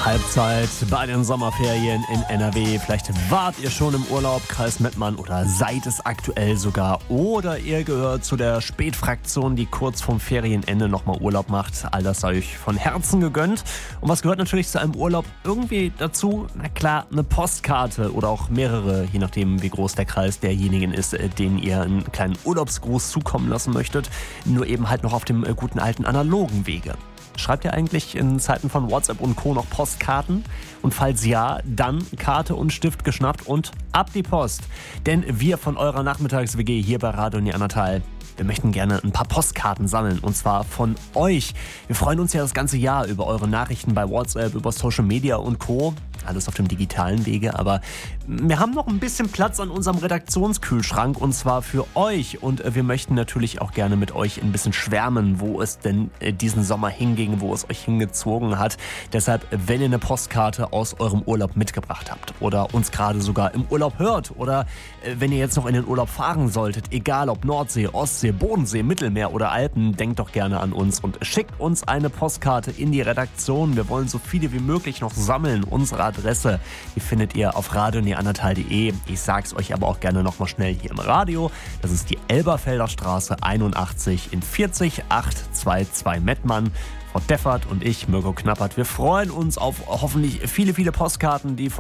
Halbzeit bei den Sommerferien in NRW. Vielleicht wart ihr schon im Urlaub, Kreis Mettmann, oder seid es aktuell sogar. Oder ihr gehört zu der Spätfraktion, die kurz vorm Ferienende nochmal Urlaub macht. All das sei euch von Herzen gegönnt. Und was gehört natürlich zu einem Urlaub irgendwie dazu? Na klar, eine Postkarte oder auch mehrere, je nachdem wie groß der Kreis derjenigen ist, denen ihr einen kleinen Urlaubsgruß zukommen lassen möchtet. Nur eben halt noch auf dem guten alten analogen Wege. Schreibt ihr eigentlich in Zeiten von WhatsApp und Co. noch Postkarten? Und falls ja, dann Karte und Stift geschnappt und ab die Post. Denn wir von eurer Nachmittags-WG hier bei Radio Neandertal, wir möchten gerne ein paar Postkarten sammeln, und zwar von euch. Wir freuen uns ja das ganze Jahr über eure Nachrichten bei WhatsApp, über Social Media und Co. Alles auf dem digitalen Wege, aber wir haben noch ein bisschen Platz an unserem Redaktionskühlschrank, und zwar für euch. Und wir möchten natürlich auch gerne mit euch ein bisschen schwärmen, wo es denn diesen Sommer hinging, wo es euch hingezogen hat. Deshalb, wenn ihr eine Postkarte aus eurem Urlaub mitgebracht habt oder uns gerade sogar im Urlaub hört oder wenn ihr jetzt noch in den Urlaub fahren solltet, egal ob Nordsee, Ostsee, Bodensee, Mittelmeer oder Alpen, denkt doch gerne an uns und schickt uns eine Postkarte in die Redaktion. Wir wollen so viele wie möglich noch sammeln. Unsere Adresse, die findet ihr auf radioneandertal.de. Ich sag's euch aber auch gerne nochmal schnell hier im Radio. Das ist die Elberfelder Straße 81 in 40822 Mettmann. Frau Deffert und ich, Mirko Knappert, wir freuen uns auf hoffentlich viele, viele Postkarten, die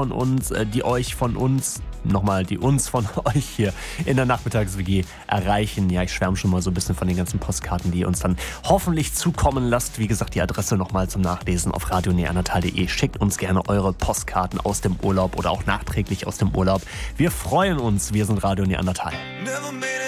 uns von euch hier in der Nachmittags-WG erreichen. Ja, ich schwärme schon mal so ein bisschen von den ganzen Postkarten, die ihr uns dann hoffentlich zukommen lasst. Wie gesagt, die Adresse nochmal zum Nachlesen auf radioneandertal.de. Schickt uns gerne eure Postkarten aus dem Urlaub oder auch nachträglich aus dem Urlaub. Wir freuen uns. Wir sind Radio Neandertal.